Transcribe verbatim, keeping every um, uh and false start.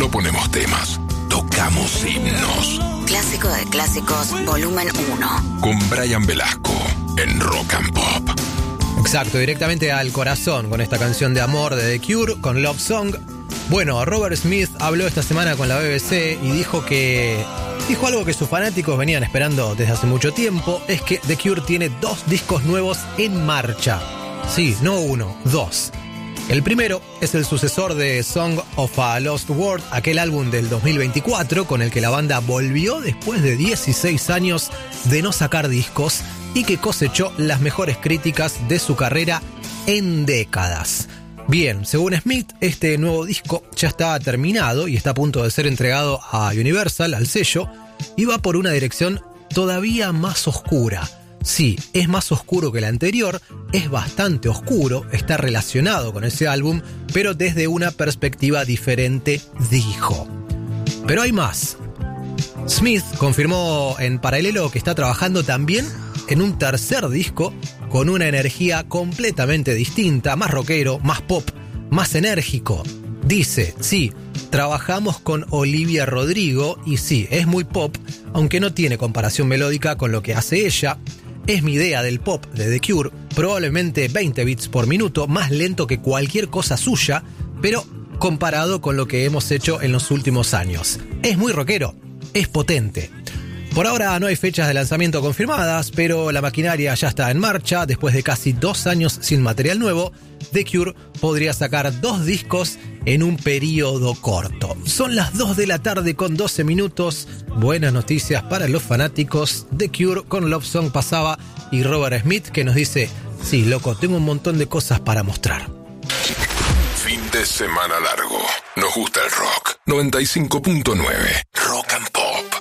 No ponemos temas, tocamos himnos. Clásico de clásicos, volumen uno. Con Brian Velasco en Rock and Pop. Exacto, directamente al corazón con esta canción de amor de The Cure, con Love Song. Bueno, Robert Smith habló esta semana con la B B C y dijo que... Dijo algo que sus fanáticos venían esperando desde hace mucho tiempo, es que The Cure tiene dos discos nuevos en marcha. Sí, no uno, dos. El primero es el sucesor de Song of a Lost World, aquel álbum del dos mil veinticuatro con el que la banda volvió después de dieciséis años de no sacar discos y que cosechó las mejores críticas de su carrera en décadas. Bien, según Smith, este nuevo disco ya está terminado y está a punto de ser entregado a Universal, al sello, y va por una dirección todavía más oscura. Sí, es más oscuro que el anterior, es bastante oscuro, está relacionado con ese álbum, pero desde una perspectiva diferente, dijo. Pero hay más. Smith confirmó en paralelo que está trabajando también en un tercer disco con una energía completamente distinta, más rockero, más pop, más enérgico. Dice, sí, trabajamos con Olivia Rodrigo y sí, es muy pop, aunque no tiene comparación melódica con lo que hace ella. Es mi idea del pop de The Cure, probablemente veinte beats por minuto, más lento que cualquier cosa suya, pero comparado con lo que hemos hecho en los últimos años. Es muy rockero, es potente. Por ahora no hay fechas de lanzamiento confirmadas, pero la maquinaria ya está en marcha. Después de casi dos años sin material nuevo, The Cure podría sacar dos discos en un periodo corto. Son las dos de la tarde con doce minutos. Buenas noticias para los fanáticos. The Cure con Love Song pasaba y Robert Smith que nos dice, sí, loco, tengo un montón de cosas para mostrar. Fin de semana largo. Nos gusta el rock. noventa y cinco punto nueve